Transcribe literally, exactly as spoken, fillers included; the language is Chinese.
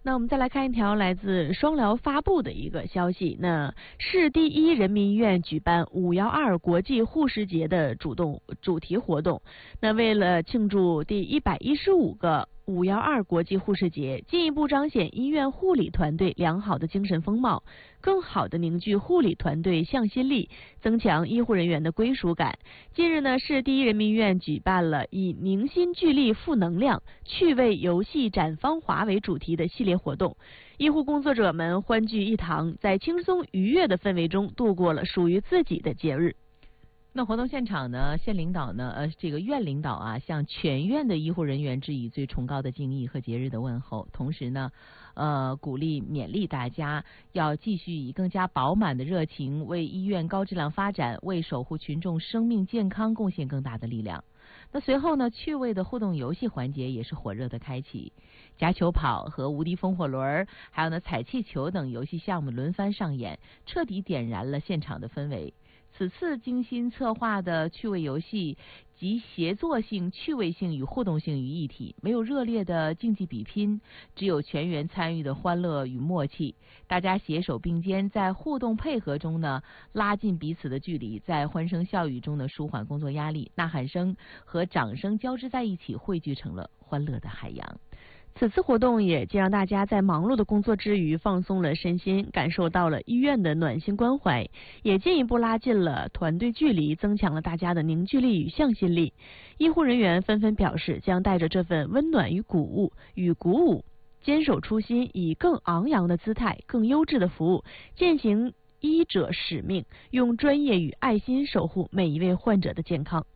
那我们再来看一条来自双疗发布的一个消息，那市第一人民医院举办五幺二国际护士节的主动主题活动。那为了庆祝第一百一十五个五幺二国际护士节，进一步彰显医院护理团队良好的精神风貌，更好的凝聚护理团队向心力，增强医护人员的归属感。近日呢，市第一人民医院举办了以凝心聚力负能量、趣味游戏展芳华为主题的系列活动，医护工作者们欢聚一堂，在轻松愉悦的氛围中度过了属于自己的节日。 那活动现场呢，县领导呢，呃，这个院领导啊，向全院的医护人员致以最崇高的敬意和节日的问候，同时呢，呃，鼓励勉励大家要继续以更加饱满的热情，为医院高质量发展，为守护群众生命健康贡献更大的力量。那随后呢，趣味的互动游戏环节也是火热的开启，夹球跑和无敌风火轮，还有呢踩气球等游戏项目轮番上演，彻底点燃了现场的氛围。此次精心策划的趣味游戏集协作性、趣味性与互动性于一体，没有热烈的竞技比拼，只有全员参与的欢乐与默契。大家携手并肩，在互动配合中呢，拉近彼此的距离，在欢声笑语中呢，舒缓工作压力。呐喊声和掌声交织在一起，汇聚成了欢乐的海洋。 此次活动也既让大家在忙碌的工作之余放松了身心，感受到了医院的暖心关怀，也进一步拉近了团队距离，增强了大家的凝聚力与向心力。医护人员纷纷表示，将带着这份温暖与鼓舞与鼓舞，坚守初心，以更昂扬的姿态、更优质的服务，践行医者使命，用专业与爱心守护每一位患者的健康。